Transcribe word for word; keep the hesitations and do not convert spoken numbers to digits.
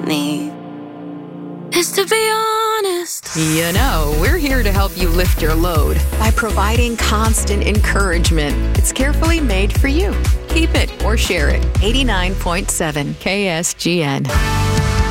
need is to be honest. You know, we're here to help you lift your load by providing constant encouragement. It's carefully made for you. Keep it or share it. eighty-nine point seven K S G N.